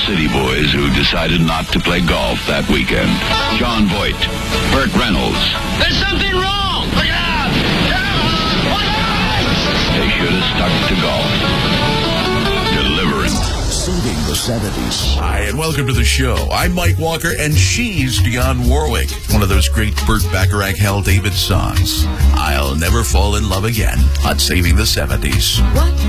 city boys who decided not to play golf that weekend. John Voight, Burt Reynolds. There's something wrong! Look out! They should have stuck to golf. Deliverance. Saving the 70s. Hi, and welcome to the show. I'm Mike Walker, and she's Dionne Warwick. One of those great Burt Bacharach, Hal David songs. I'll Never Fall in Love Again on Saving the 70s. What